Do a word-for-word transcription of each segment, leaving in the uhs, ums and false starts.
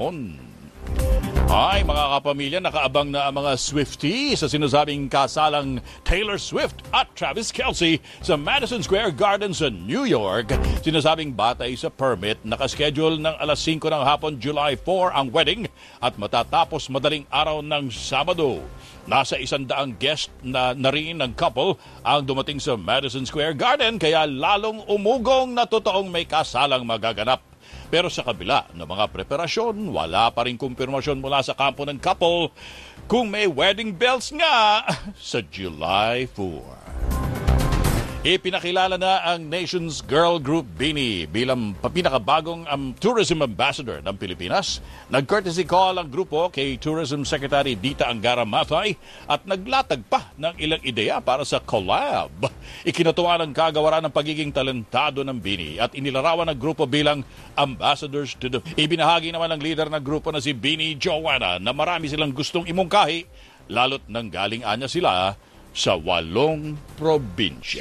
panahon. Ay, mga kapamilya, nakaabang na ang mga Swifties sa sinasabing kasalang Taylor Swift at Travis Kelce sa Madison Square Garden sa New York. Sinasabing batay sa permit, nakaschedule ng alas singko ng hapon, July fourth ang wedding at matatapos madaling araw ng Sabado. Nasa isandaang guest na, na rin ng couple ang dumating sa Madison Square Garden, kaya lalong umugong na totoong may kasalang magaganap. Pero sa kabila ng mga preparasyon, wala pa rin kumpirmasyon mula sa kampo ng couple kung may wedding bells nga sa July fourth. Ipinakilala na ang nation's girl group BINI bilang pinakabagong um, tourism ambassador ng Pilipinas. Nag-courtesy call ang grupo kay Tourism Secretary Dita Angara Mathay at naglatag pa ng ilang ideya para sa collab. Ikinatuwa ng kagawaran ng pagiging talentado ng BINI at inilarawan ng grupo bilang ambassadors to the... Ibinahagi naman ng leader ng grupo na si BINI Joanna na marami silang gustong imungkahi, lalo't nang galing anya sila sa walong probinsya.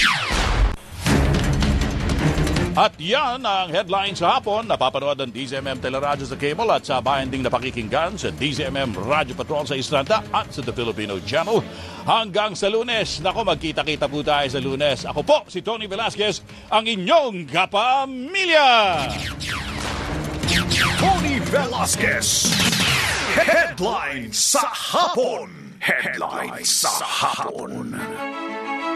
At yan ang headlines sa hapon. Napapanood ng D Z M M Teleradyo sa cable at sa bayan ding napakikinggan sa D Z M M Radio Patrol sa Islanda at sa The Filipino Channel. Hanggang sa Lunes. Naku, magkita-kita po tayo sa Lunes. Ako po, si Tony Velasquez, ang inyong kapamilya. Tony Velasquez. Headlines sa hapon. Headlines sa hapon.